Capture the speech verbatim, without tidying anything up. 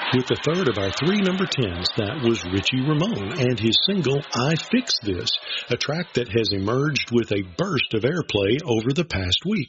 With the third of our three number tens, that was Richie Ramone and his single, I Fix This, a track that has emerged with a burst of airplay over the past week.